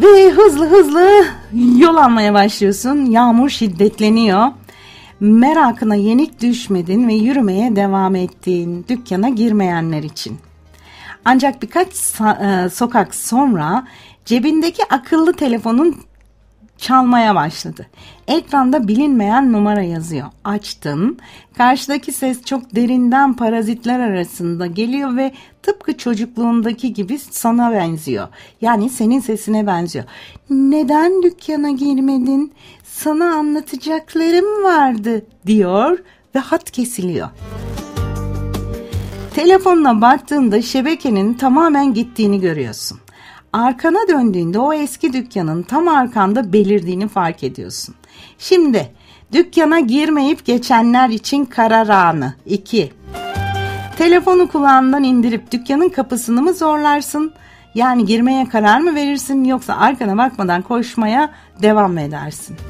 Ve hızlı hızlı yol almaya başlıyorsun. Yağmur şiddetleniyor. Merakına yenik düşmedin ve yürümeye devam ettin dükkana girmeyenler için. Ancak birkaç sokak sonra cebindeki akıllı telefonun çalmaya başladı. Ekranda bilinmeyen numara yazıyor. Açtın. Karşıdaki ses çok derinden parazitler arasında geliyor ve tıpkı çocukluğundaki gibi sana benziyor. Yani senin sesine benziyor. Neden dükkana girmedin? Sana anlatacaklarım vardı diyor ve hat kesiliyor. Telefonuna baktığında şebekenin tamamen gittiğini görüyorsun. Arkana döndüğünde o eski dükkanın tam arkanda belirdiğini fark ediyorsun. Şimdi dükkana girmeyip geçenler için karar anı. 2. Telefonu kulağından indirip dükkanın kapısını mı zorlarsın? Yani girmeye karar mı verirsin yoksa arkana bakmadan koşmaya devam mı edersin?